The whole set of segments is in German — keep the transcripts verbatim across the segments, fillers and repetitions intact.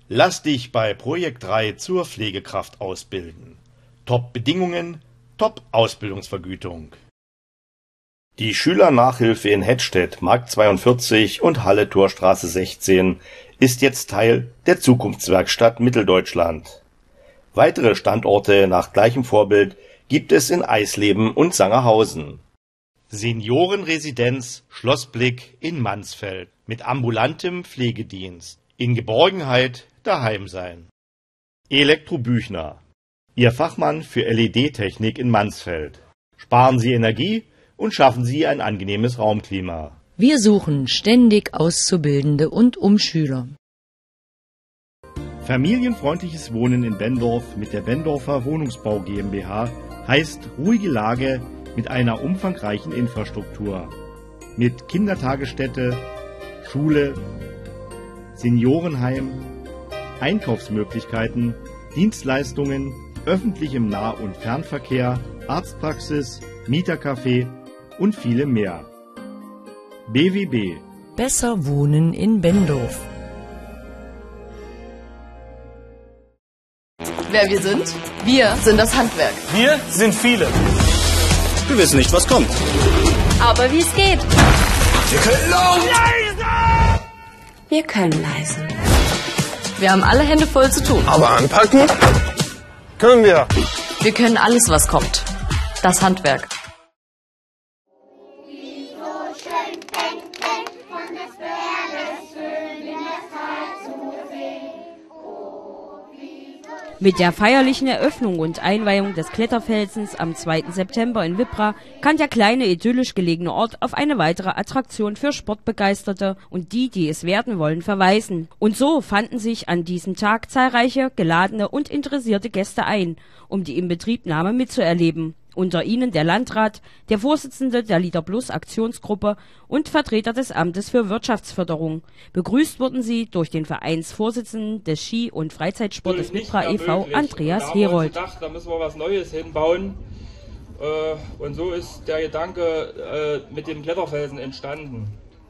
Lass dich bei Projekt drei zur Pflegekraft ausbilden. Top-Bedingungen, Top-Ausbildungsvergütung. Die Schülernachhilfe in Hettstedt, Markt zweiundvierzig und Halle-Torstraße sechzehn ist jetzt Teil der Zukunftswerkstatt Mitteldeutschland. Weitere Standorte nach gleichem Vorbild gibt es in Eisleben und Sangerhausen. Seniorenresidenz Schlossblick in Mansfeld mit ambulantem Pflegedienst. In Geborgenheit daheim sein. Elektro Büchner, Ihr Fachmann für L E D-Technik in Mansfeld. Sparen Sie Energie und schaffen Sie ein angenehmes Raumklima. Wir suchen ständig Auszubildende und Umschüler. Familienfreundliches Wohnen in Bendorf mit der Bendorfer Wohnungsbau GmbH heißt ruhige Lage mit einer umfangreichen Infrastruktur. Mit Kindertagesstätte, Schule, Seniorenheim, Einkaufsmöglichkeiten, Dienstleistungen, öffentlichem Nah- und Fernverkehr, Arztpraxis, Mietercafé und vielem mehr. B W B. Besser wohnen in Bendorf. Wer wir sind? Wir sind das Handwerk. Wir sind viele. Wir wissen nicht, was kommt. Aber wie es geht. Wir können laut. Leise! Wir können leise. Wir haben alle Hände voll zu tun. Aber anpacken können wir. Wir können alles, was kommt. Das Handwerk. Mit der feierlichen Eröffnung und Einweihung des Kletterfelsens am zweiten September in Wippra kann der kleine, idyllisch gelegene Ort auf eine weitere Attraktion für Sportbegeisterte und die, die es werden wollen, verweisen. Und so fanden sich an diesem Tag zahlreiche geladene und interessierte Gäste ein, um die Inbetriebnahme mitzuerleben. Unter ihnen der Landrat, der Vorsitzende der Leader Plus Aktionsgruppe und Vertreter des Amtes für Wirtschaftsförderung. Begrüßt wurden sie durch den Vereinsvorsitzenden des Ski- und Freizeitsportes Wippra e V, Andreas da Herold. Gedacht, da müssen wir was Neues hinbauen. Und so ist der Gedanke mit dem Kletterfelsen entstanden.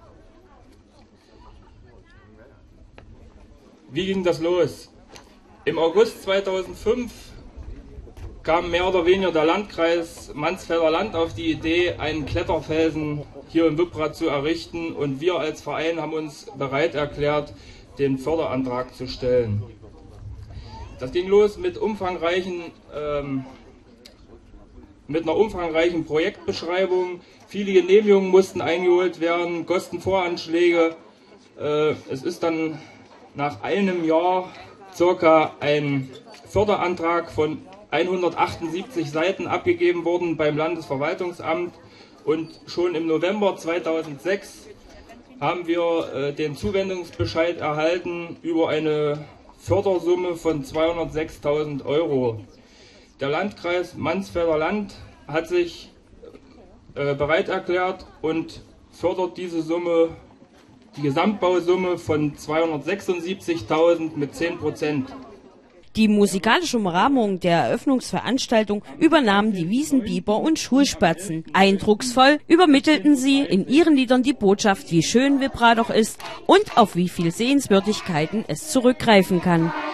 Wie ging das los? Im August zweitausendfünf kam mehr oder weniger der Landkreis Mansfelder Land auf die Idee, einen Kletterfelsen hier in Wippra zu errichten, und wir als Verein haben uns bereit erklärt, den Förderantrag zu stellen. Das ging los mit umfangreichen, ähm, mit einer umfangreichen Projektbeschreibung. Viele Genehmigungen mussten eingeholt werden, Kostenvoranschläge. Äh, es ist dann nach einem Jahr circa ein Förderantrag von hundertachtundsiebzig Seiten abgegeben worden beim Landesverwaltungsamt, und schon im November zweitausendsechs haben wir äh, den Zuwendungsbescheid erhalten über eine Fördersumme von zweihundertsechstausend Euro. Der Landkreis Mansfelder Land hat sich äh, bereit erklärt und fördert diese Summe, die Gesamtbausumme von zweihundertsechsundsiebzigtausend mit zehn Prozent. Die musikalische Umrahmung der Eröffnungsveranstaltung übernahmen die Wiesenbiber und Schulspatzen. Eindrucksvoll übermittelten sie in ihren Liedern die Botschaft, wie schön Wippra doch ist und auf wie viel Sehenswürdigkeiten es zurückgreifen kann.